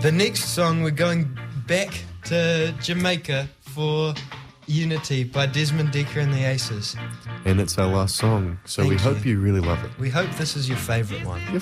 The next song, we're going back to Jamaica for Unity by Desmond Dekker and the Aces. And it's our last song, so we hope you really love it. We hope this is your favourite one. Your